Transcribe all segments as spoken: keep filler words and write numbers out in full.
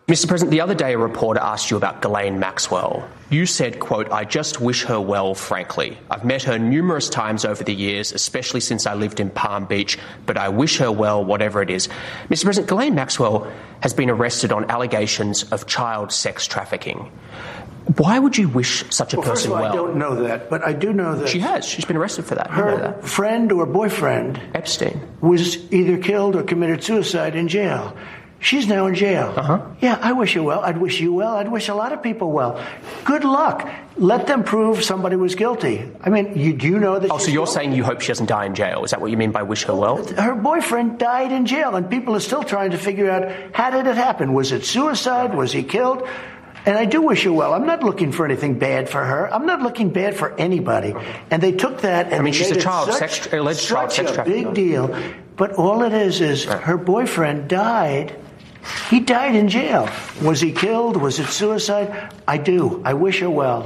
Mister President, the other day a reporter asked you about Ghislaine Maxwell. You said, quote, "I just wish her well, frankly. I've met her numerous times over the years, especially since I lived in Palm Beach, but I wish her well, whatever it is." Mister President, Ghislaine Maxwell has been arrested on allegations of child sex trafficking. Why would you wish such a well, person first of all, well? I don't know that, but I do know that she has. She's been arrested for that. Her you know that. friend or boyfriend, Epstein, was either killed or committed suicide in jail. She's now in jail. Uh-huh. Yeah, I wish you well. I'd wish you well. I'd wish a lot of people well. Good luck. Let them prove somebody was guilty. I mean, you do you know that? Oh, so you're guilty? Saying you hope she doesn't die in jail? Is that what you mean by wish her well? Her boyfriend died in jail, and people are still trying to figure out, how did it happen? Was it suicide? Was he killed? And I do wish her well. I'm not looking for anything bad for her. I'm not looking bad for anybody. And they took that and I mean, they she's made a child it such, sex, alleged child such sex a trafficking. big deal. But all it is is her boyfriend died. He died in jail. Was he killed? Was it suicide? I do. I wish her well.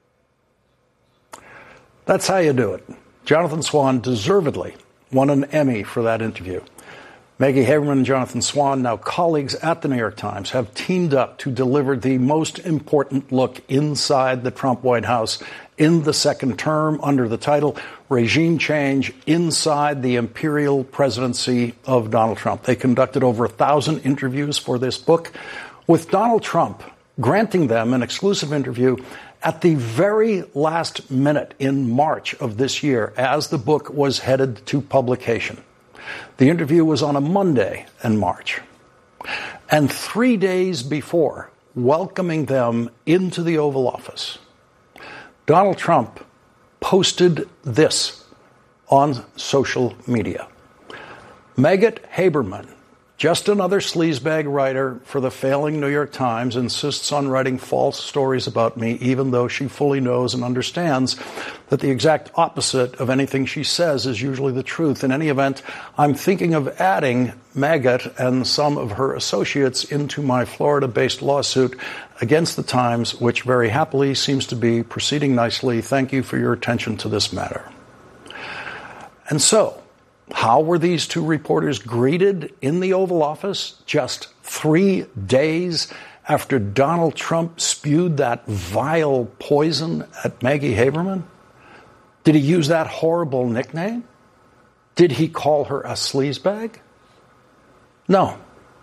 That's how you do it. Jonathan Swan deservedly won an Emmy for that interview. Maggie Haberman and Jonathan Swan, now colleagues at the New York Times, have teamed up to deliver the most important look inside the Trump White House in the second term under the title Regime Change Inside the Imperial Presidency of Donald Trump. They conducted over a thousand interviews for this book, with Donald Trump granting them an exclusive interview at the very last minute in March of this year as the book was headed to publication. The interview was on a Monday in March. And three days before welcoming them into the Oval Office, Donald Trump posted this on social media. Meghat Haberman, just another sleazebag writer for the failing New York Times, insists on writing false stories about me, even though she fully knows and understands that the exact opposite of anything she says is usually the truth. In any event, I'm thinking of adding Meghat and some of her associates into my Florida-based lawsuit against the Times, which very happily seems to be proceeding nicely. Thank you for your attention to this matter. And so, how were these two reporters greeted in the Oval Office just three days after Donald Trump spewed that vile poison at Maggie Haberman? Did he use that horrible nickname? Did he call her a sleazebag? No.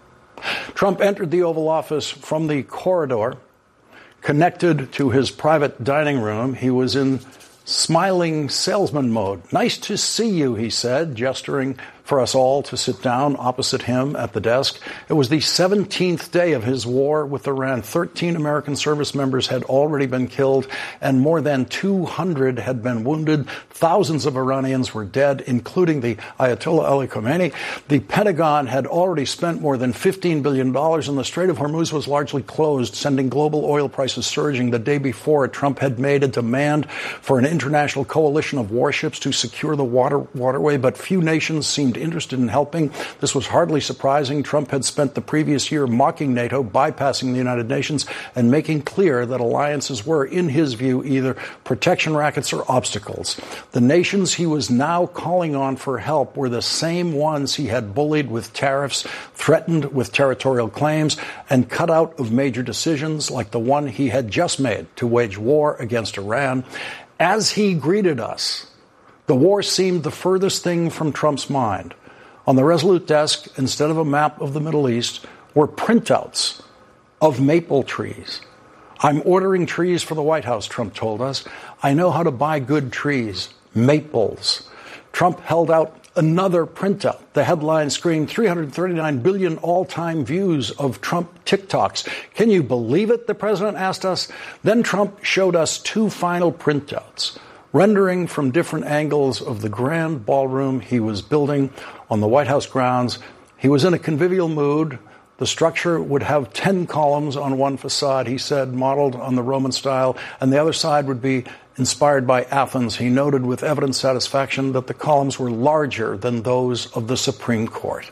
Trump entered the Oval Office from the corridor connected to his private dining room. He was in smiling salesman mode. "Nice to see you," he said, gesturing for us all to sit down opposite him at the desk. It was the seventeenth day of his war with Iran. Thirteen American service members had already been killed, and more than two hundred had been wounded. Thousands of Iranians were dead, including the Ayatollah Ali Khamenei. The Pentagon had already spent more than fifteen billion dollars, and the Strait of Hormuz was largely closed, sending global oil prices surging. The day before, Trump had made a demand for an international coalition of warships to secure the water waterway, but few nations seemed interested in helping. This was hardly surprising. Trump had spent the previous year mocking NATO, bypassing the United Nations, and making clear that alliances were, in his view, either protection rackets or obstacles. The nations he was now calling on for help were the same ones he had bullied with tariffs, threatened with territorial claims, and cut out of major decisions like the one he had just made to wage war against Iran. As he greeted us, the war seemed the furthest thing from Trump's mind. On the Resolute desk, instead of a map of the Middle East, were printouts of maple trees. "I'm ordering trees for the White House," Trump told us. "I know how to buy good trees, maples." Trump held out another printout. The headline screamed three hundred thirty-nine billion all-time views of Trump TikToks. "Can you believe it?" the president asked us. Then Trump showed us two final printouts, rendering from different angles of the grand ballroom he was building on the White House grounds. He was in a convivial mood. The structure would have ten columns on one facade, he said, modeled on the Roman style, and the other side would be inspired by Athens. He noted with evident satisfaction that the columns were larger than those of the Supreme Court.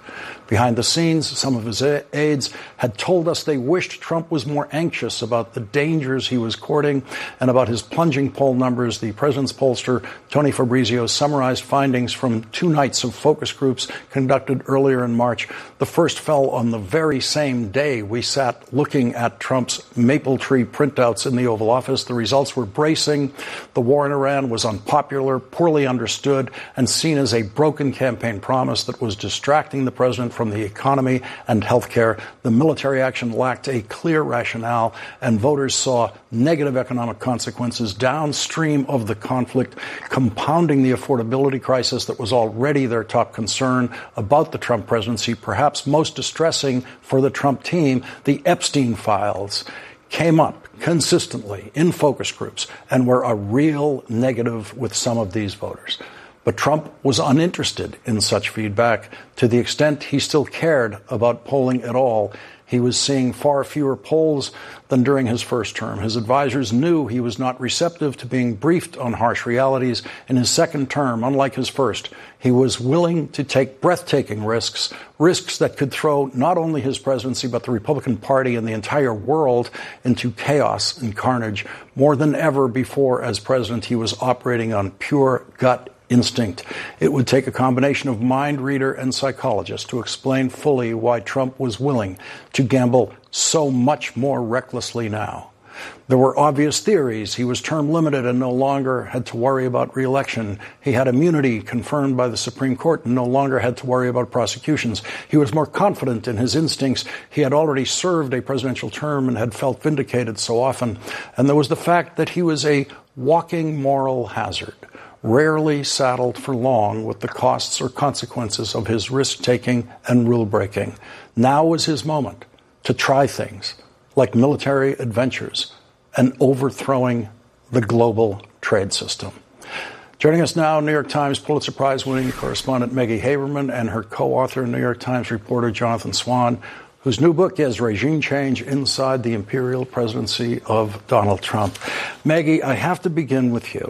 Behind the scenes, some of his aides had told us they wished Trump was more anxious about the dangers he was courting and about his plunging poll numbers. The president's pollster, Tony Fabrizio, summarized findings from two nights of focus groups conducted earlier in March. The first fell on the very same day we sat looking at Trump's maple tree printouts in the Oval Office. The results were bracing. The war in Iran was unpopular, poorly understood, and seen as a broken campaign promise that was distracting the president from the economy and health care. The military action lacked a clear rationale, and voters saw negative economic consequences downstream of the conflict, compounding the affordability crisis that was already their top concern about the Trump presidency. Perhaps most distressing for the Trump team, the Epstein files came up consistently in focus groups and were a real negative with some of these voters. But Trump was uninterested in such feedback to the extent he still cared about polling at all. He was seeing far fewer polls than during his first term. His advisors knew he was not receptive to being briefed on harsh realities. In his second term, unlike his first, he was willing to take breathtaking risks, risks that could throw not only his presidency but the Republican Party and the entire world into chaos and carnage. More than ever before as president, he was operating on pure gut instinct. It would take a combination of mind reader and psychologist to explain fully why Trump was willing to gamble so much more recklessly now. There were obvious theories. He was term limited and no longer had to worry about re-election. He had immunity confirmed by the Supreme Court and no longer had to worry about prosecutions. He was more confident in his instincts. He had already served a presidential term and had felt vindicated so often. And there was the fact that he was a walking moral hazard, rarely saddled for long with the costs or consequences of his risk-taking and rule-breaking. Now was his moment to try things like military adventures and overthrowing the global trade system. Joining us now, New York Times Pulitzer Prize-winning correspondent Maggie Haberman and her co-author, New York Times reporter Jonathan Swan, whose new book is Regime Change Inside the Imperial Presidency of Donald Trump. Maggie, I have to begin with you.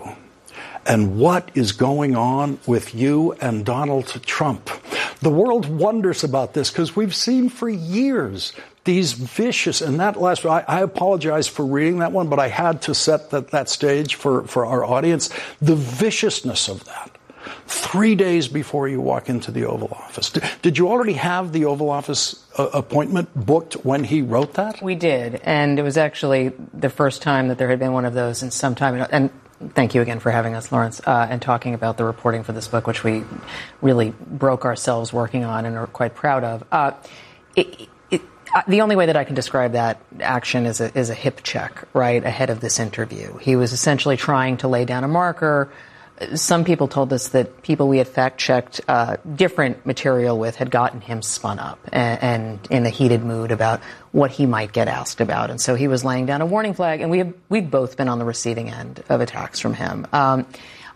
And what is going on with you and Donald Trump? The world wonders about this because we've seen for years these vicious, and that last, I, I apologize for reading that one, but I had to set that, that stage for, for our audience. The viciousness of that. Three days before you walk into the Oval Office. Did, did you already have the Oval Office uh, appointment booked when he wrote that? We did, and it was actually the first time that there had been one of those in some time. And thank you again for having us, Lawrence, uh, and talking about the reporting for this book, which we really broke ourselves working on and are quite proud of. Uh, it, it, uh, the only way that I can describe that action is a, is a hip check, right, ahead of this interview. He was essentially trying to lay down a marker. Some people told us that people we had fact-checked uh, different material with had gotten him spun up and, and in a heated mood about what he might get asked about. And so he was laying down a warning flag, and we have, we've both been on the receiving end of attacks from him. Um,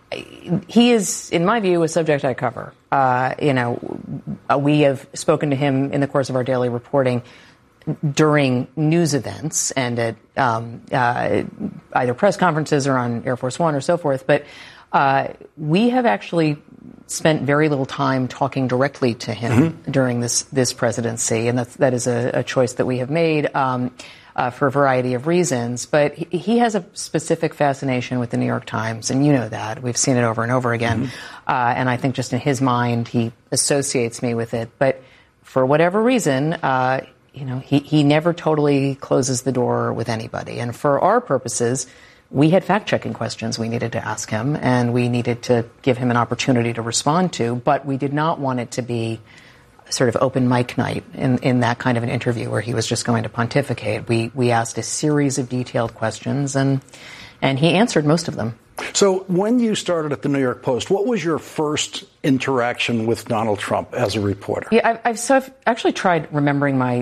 he is, in my view, a subject I cover. Uh, you know, we have spoken to him in the course of our daily reporting during news events and at um, uh, either press conferences or on Air Force One or so forth. But Uh, we have actually spent very little time talking directly to him mm-hmm. during this this presidency, and that's, that is a, a choice that we have made um, uh, for a variety of reasons. But he, he has a specific fascination with the New York Times, and you know that. We've seen it over and over again. Mm-hmm. Uh, and I think just in his mind, he associates me with it. But for whatever reason, uh, you know, he, he never totally closes the door with anybody. And for our purposes, we had fact-checking questions we needed to ask him, and we needed to give him an opportunity to respond to, but we did not want it to be sort of open mic night in, in that kind of an interview where he was just going to pontificate. We we asked a series of detailed questions, and and he answered most of them. So when you started at the New York Post, what was your first interaction with Donald Trump as a reporter? Yeah, I've, I've, so I've actually tried remembering my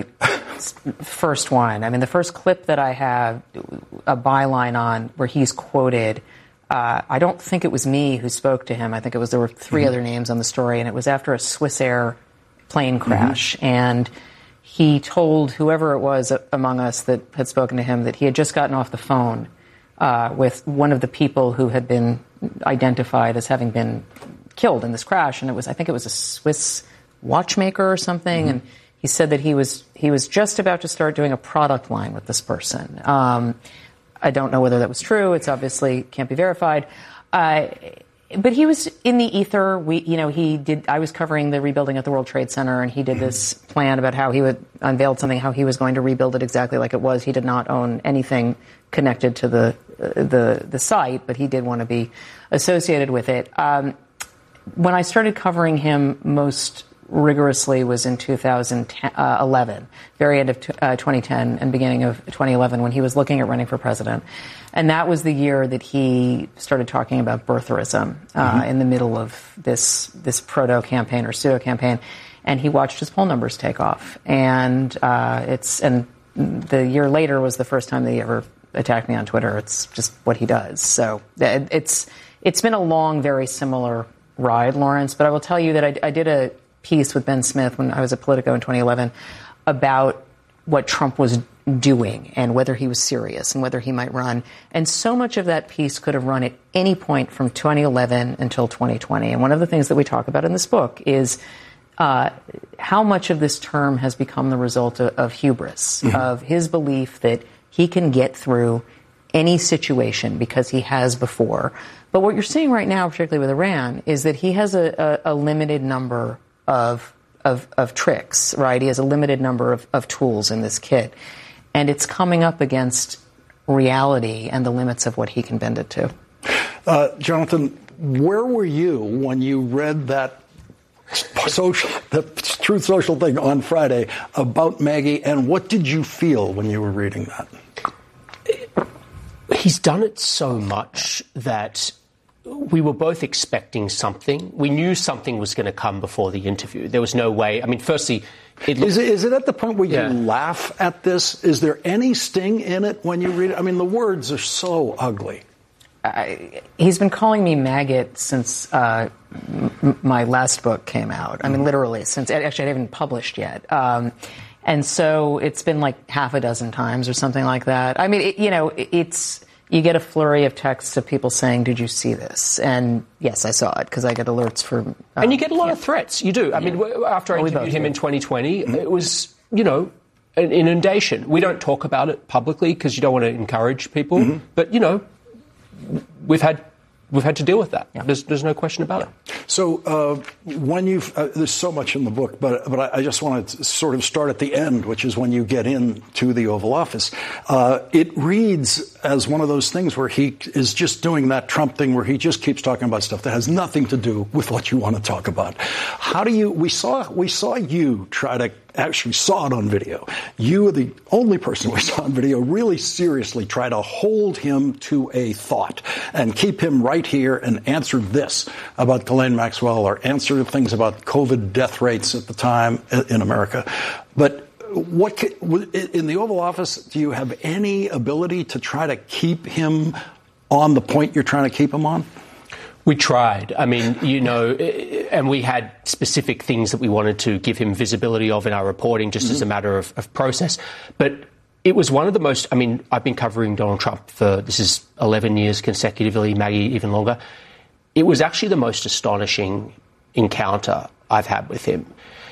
first one. I mean, the first clip that I have a byline on where he's quoted, uh, I don't think it was me who spoke to him. I think it was, there were three mm-hmm. other names on the story, and it was after a Swiss Air plane crash. Mm-hmm. And he told whoever it was among us that had spoken to him that he had just gotten off the phone uh, with one of the people who had been identified as having been killed in this crash. And it was, I think it was a Swiss watchmaker or something, mm-hmm. and he said that he was he was just about to start doing a product line with this person. Um, I don't know whether that was true. It's obviously can't be verified. Uh, But he was in the ether. We, you know, he did. I was covering the rebuilding at the World Trade Center, and he did this plan about how he would unveiled something, how he was going to rebuild it exactly like it was. He did not own anything connected to the uh, the the site, but he did want to be associated with it. Um, when I started covering him most rigorously was in two thousand eleven, very end of t- uh, twenty ten and beginning of twenty eleven, when he was looking at running for president. And that was the year that he started talking about birtherism uh, mm-hmm. in the middle of this this proto-campaign or pseudo-campaign. And he watched his poll numbers take off. And uh, it's and the year later was the first time that he ever attacked me on Twitter. It's just what he does. So it, it's it's been a long, very similar ride, Lawrence. But I will tell you that I, I did a piece with Ben Smith when I was at Politico in twenty eleven about what Trump was doing and whether he was serious and whether he might run. And so much of that piece could have run at any point from twenty eleven until twenty twenty. And one of the things that we talk about in this book is uh, how much of this term has become the result of, of hubris, mm-hmm. of his belief that he can get through any situation because he has before. But what you're seeing right now, particularly with Iran, is that he has a, a, a limited number of, of of tricks, right? He has a limited number of, of tools in this kit. And it's coming up against reality and the limits of what he can bend it to. Uh, Jonathan, where were you when you read that social, the Truth Social thing on Friday about Maggie, and what did you feel when you were reading that? He's done it so much that we were both expecting something. We knew something was going to come before the interview. There was no way. I mean, firstly, it looked, is, it, is it at the point where yeah. you laugh at this? Is there any sting in it when you read it? I mean, the words are so ugly. I, he's been calling me maggot since uh, m- my last book came out. I mean, literally, since actually I haven't published yet. Um, and so it's been like half a dozen times or something like that. I mean, it, you know, it, it's... You get a flurry of texts of people saying, did you see this? And yes, I saw it because I get alerts for... Um, and you get a lot yeah. of threats. You do. I yeah. mean, after I well, interviewed him do. in twenty twenty, mm-hmm. it was, you know, an inundation. We don't talk about it publicly because you don't want to encourage people. Mm-hmm. But, you know, we've had... We've had to deal with that. Yeah. There's, there's no question about yeah. it. So uh, when you've, uh, there's so much in the book, but but I, I just want to sort of start at the end, which is when you get into the Oval Office. Uh, it reads as one of those things where he is just doing that Trump thing where he just keeps talking about stuff that has nothing to do with what you want to talk about. How do you, we saw, we saw you try to, actually saw it on video. You were the only person we saw on video really seriously try to hold him to a thought and keep him right here and answer this about Ghislaine Maxwell or answer things about COVID death rates at the time in America. But what in the Oval Office, do you have any ability to try to keep him on the point you're trying to keep him on? We tried. I mean, you know, and we had specific things that we wanted to give him visibility of in our reporting just mm-hmm. as a matter of, of process. But it was one of the most, I mean, I've been covering Donald Trump for, this is eleven years consecutively, Maggie even longer. It was actually the most astonishing encounter I've had with him.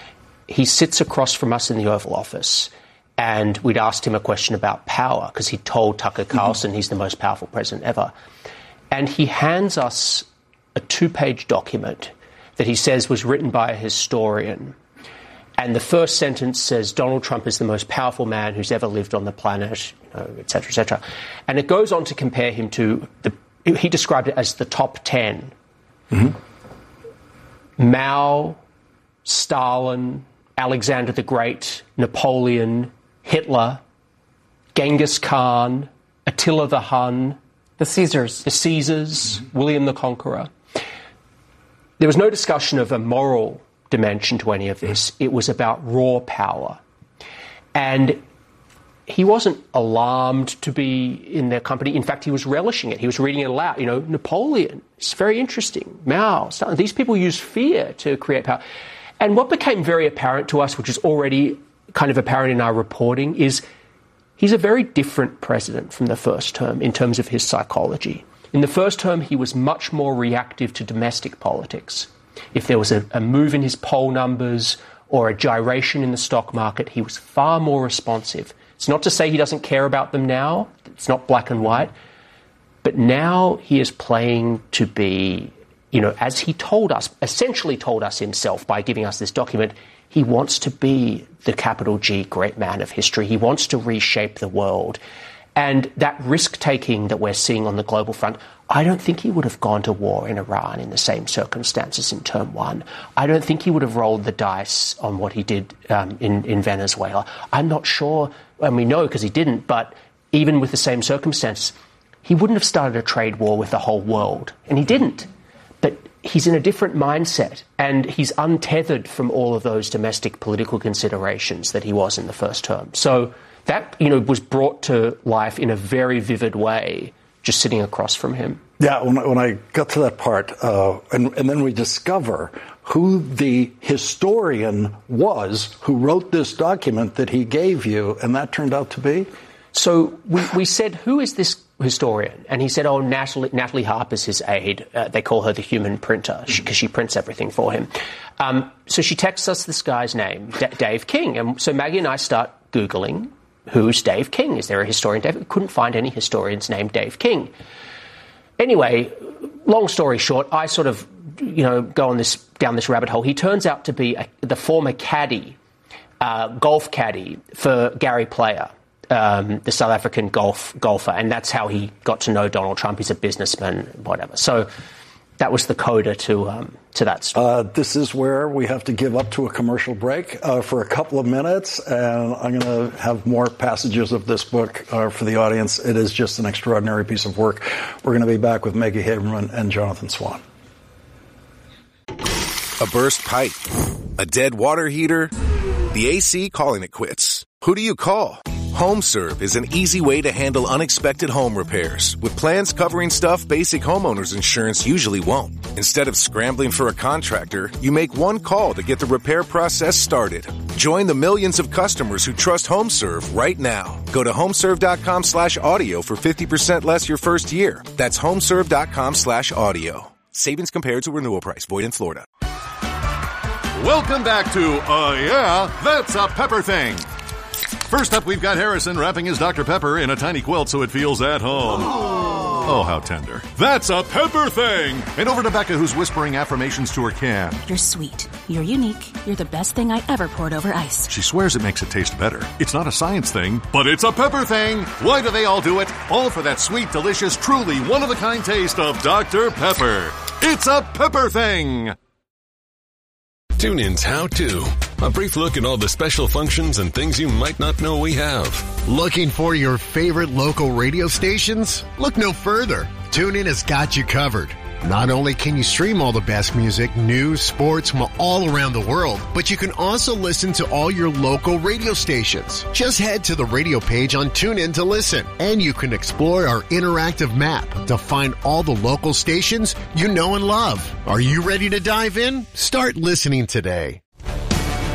He sits across from us in the Oval Office, and we'd asked him a question about power because he told Tucker Carlson mm-hmm. he's the most powerful president ever. And he hands us a two-page document that he says was written by a historian. And the first sentence says, Donald Trump is the most powerful man who's ever lived on the planet, you know, et cetera, et cetera. And it goes on to compare him to, the, he described it as the top ten. Mm-hmm. Mao, Stalin, Alexander the Great, Napoleon, Hitler, Genghis Khan, Attila the Hun, the Caesars, the Caesars, mm-hmm. William the Conqueror. There was no discussion of a moral dimension to any of this. It was about raw power. And he wasn't alarmed to be in their company. In fact, he was relishing it. He was reading it aloud. You know, Napoleon, it's very interesting. Mao, Stalin, these people use fear to create power. And what became very apparent to us, which is already kind of apparent in our reporting, is he's a very different president from the first term in terms of his psychology. In the first term, he was much more reactive to domestic politics. If there was a, a move in his poll numbers or a gyration in the stock market, he was far more responsive. It's not to say he doesn't care about them now. It's not black and white. But now he is playing to be, you know, as he told us, essentially told us himself by giving us this document, he wants to be the capital G great man of history. He wants to reshape the world. And that risk-taking that we're seeing on the global front, I don't think he would have gone to war in Iran in the same circumstances in term one. I don't think he would have rolled the dice on what he did um, in, in Venezuela. I'm not sure, and we know because he didn't, but even with the same circumstances, he wouldn't have started a trade war with the whole world. And he didn't. But he's in a different mindset, and he's untethered from all of those domestic political considerations that he was in the first term. So that, you know, was brought to life in a very vivid way, just sitting across from him. Yeah, when, when I got to that part, uh, and, and then we discover who the historian was who wrote this document that he gave you, and that turned out to be? So we, we said, who is this historian? And he said, oh, Natalie, Natalie Harper's his aide. Uh, they call her the human printer because she, she prints everything for him. Um, so she texts us this guy's name, D- Dave King. And so Maggie and I start Googling, who's Dave King? Is there a historian? Dave? We couldn't find any historians named Dave King. Anyway, long story short, I sort of, you know, go on this down this rabbit hole. He turns out to be a, the former caddy, uh, golf caddy for Gary Player, um, the South African golf golfer, and that's how he got to know Donald Trump. He's a businessman, whatever. So that was the coda to um, to that story. Uh, this is where we have to give up to a commercial break uh, for a couple of minutes, and I'm going to have more passages of this book uh, for the audience. It is just an extraordinary piece of work. We're going to be back with Maggie Haberman and Jonathan Swan. A burst pipe, a dead water heater, the A C calling it quits. Who do you call? HomeServe is an easy way to handle unexpected home repairs with plans covering stuff basic homeowners insurance usually won't. Instead of scrambling for a contractor, you make one call to get the repair process started. Join the millions of customers who trust HomeServe right now. Go to homeserve.com slash audio for fifty percent less your first year. That's homeserve.com slash audio. Savings compared to renewal price. Void in Florida. Welcome back to, uh, yeah, that's a Pepper Thing. First up, we've got Harrison wrapping his Doctor Pepper in a tiny quilt so it feels at home. Oh, how tender. That's a Pepper Thing! And over to Becca, who's whispering affirmations to her can. You're sweet. You're unique. You're the best thing I ever poured over ice. She swears it makes it taste better. It's not a science thing, but it's a Pepper Thing! Why do they all do it? All for that sweet, delicious, truly one-of-a-kind taste of Doctor Pepper. It's a Pepper Thing! TuneIn's How To. A brief look at all the special functions and things you might not know we have. Looking for your favorite local radio stations? Look no further. TuneIn has got you covered. Not only can you stream all the best music, news, sports from all around the world, but you can also listen to all your local radio stations. Just head to the radio page on TuneIn to listen, and you can explore our interactive map to find all the local stations you know and love. Are you ready to dive in? Start listening today.